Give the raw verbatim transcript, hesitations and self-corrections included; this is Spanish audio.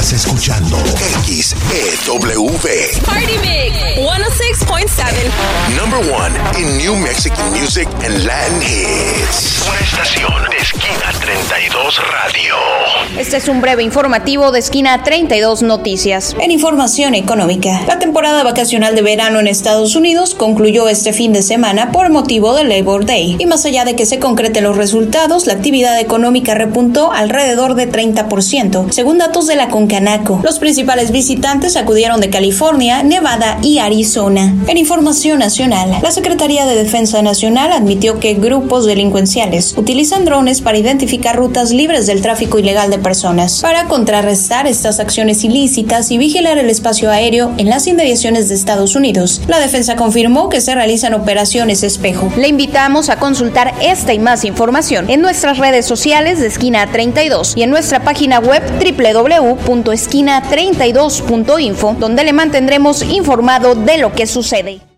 Estás escuchando X E W. Party Mix ciento seis punto siete. Number one in New Mexican music and Latin hits. Una estación de Esquina treinta y dos Radio. Este es un breve informativo de Esquina treinta y dos Noticias. En información económica, la temporada vacacional de verano en Estados Unidos concluyó este fin de semana por motivo del Labor Day. Y más allá de que se concreten los resultados, la actividad económica repuntó alrededor de treinta por ciento, según datos de la Concanaco. Los principales visitantes acudieron de California, Nevada y Arizona. En información nacional, la Secretaría de Defensa Nacional admitió que grupos delincuenciales utilizan drones para identificar rutas libres del tráfico ilegal de personas, para contrarrestar estas acciones ilícitas y vigilar el espacio aéreo en las inmediaciones de Estados Unidos. La defensa confirmó que se realizan operaciones espejo. Le invitamos a consultar esta y más información en nuestras redes sociales de Esquina treinta y dos y en nuestra página web doble u doble u doble u punto esquina treinta y dos punto info, donde le mantendremos informado de lo que sucede.